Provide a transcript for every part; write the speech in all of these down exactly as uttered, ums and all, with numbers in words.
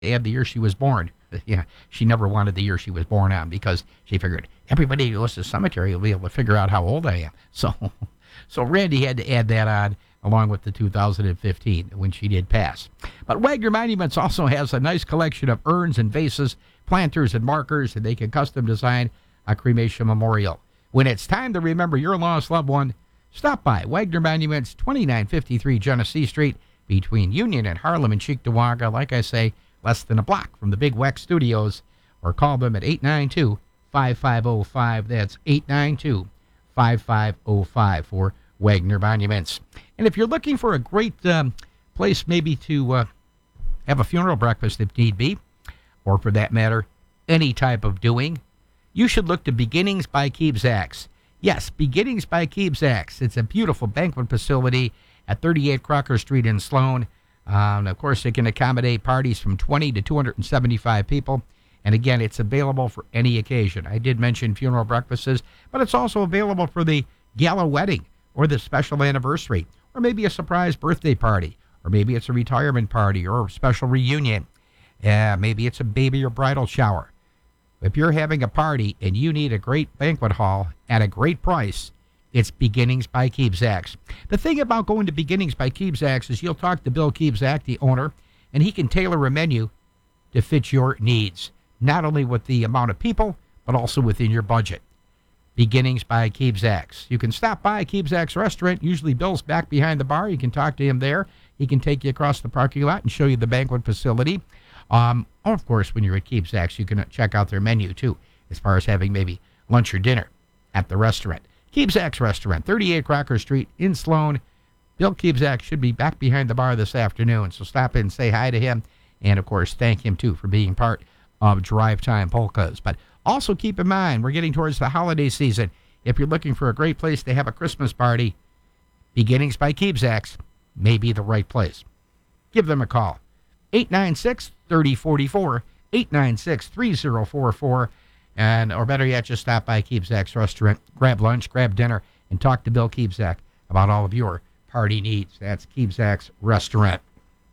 add the year she was born. Yeah, she never wanted the year she was born on because she figured everybody who goes to the cemetery will be able to figure out how old I am. So, so Randy had to add that on along with the two thousand fifteen when she did pass. But Wagner Monuments also has a nice collection of urns and vases, planters and markers, and they can custom design a cremation memorial. When it's time to remember your lost loved one, stop by Wagner Monuments, twenty-nine fifty-three Genesee Street, between Union and Harlem and Cheektowaga. Like I say, less than a block from the Big Weck Studios, or call them at eight nine two, five five zero five. That's eight nine two, five five zero five for Wagner Monuments. And if you're looking for a great um, place maybe to uh, have a funeral breakfast if need be, or for that matter, any type of doing, you should look to Beginnings by Keebsacks. Yes, Beginnings by Keebsacks. It's a beautiful banquet facility at thirty-eight Crocker Street in Sloan. Um, of course, it can accommodate parties from twenty to two hundred seventy-five people. And again, it's available for any occasion. I did mention funeral breakfasts, but it's also available for the gala wedding or the special anniversary, or maybe a surprise birthday party, or maybe it's a retirement party or a special reunion. Uh, maybe it's a baby or bridal shower. If you're having a party and you need a great banquet hall at a great price, it's Beginnings by Keebsacks. The thing about going to Beginnings by Keebsacks is you'll talk to Bill Keebsack, the owner, and he can tailor a menu to fit your needs, not only with the amount of people, but also within your budget. Beginnings by Keebsacks. You can stop by Keebsack's restaurant. Usually Bill's back behind the bar. You can talk to him there. He can take you across the parking lot and show you the banquet facility. Um, or of course, when you're at Keebsacks, you can check out their menu, too, as far as having maybe lunch or dinner at the restaurant. Keebsack's Restaurant, thirty-eight Crocker Street in Sloan. Bill Keebsack should be back behind the bar this afternoon, so stop in and say hi to him. And, of course, thank him, too, for being part of Drive Time Polkas. But also keep in mind, we're getting towards the holiday season. If you're looking for a great place to have a Christmas party, Beginnings by Keebsacks may be the right place. Give them a call. eight nine six, three oh four four, eight nine six, three oh four four. And, or better yet, just stop by Keebsack's Restaurant, grab lunch, grab dinner, and talk to Bill Keebsack about all of your party needs. That's Keebsack's Restaurant.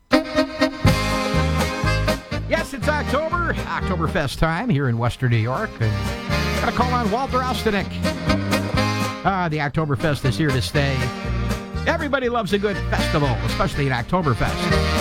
Yes, it's October, Oktoberfest time here in Western New York. And got to call on Walter Ostanek. Ah, the Oktoberfest is here to stay. Everybody loves a good festival, especially an Oktoberfest.